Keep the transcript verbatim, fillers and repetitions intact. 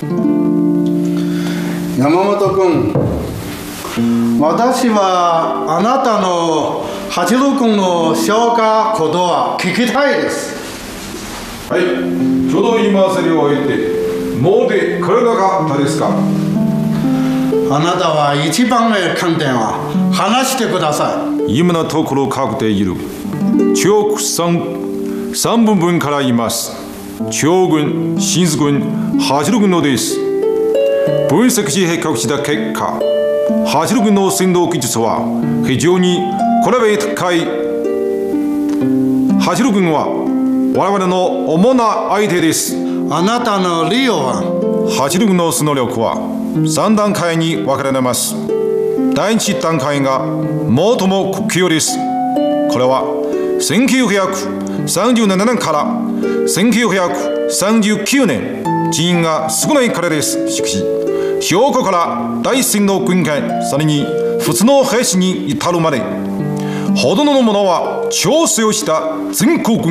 山本君、私はあなたの八郎君の消化ことは聞きたいです。 はい、ちょうど言い回せりを終えて、もうで体が誰ですか。 あなたは一番の観点は話してください。今のところ確定いる。中国三三分分から言います。中央軍、新津軍、八路軍のです。分析し比較した結果、八路軍の戦闘技術は非常に比べ高い。八路軍は我々の主な相手です。 あなたの理由は。 八路軍のその力は三段階に分かれます。第一段階が最も強です。これはせんきゅうひゃくさんじゅうななねんからせんきゅうひゃくさんじゅうきゅうねん、人員が少ないからです。しかし、兵庫から大戦の軍艦、さらに普通の兵士に至るまで、ほとんどのものは調整をした全国軍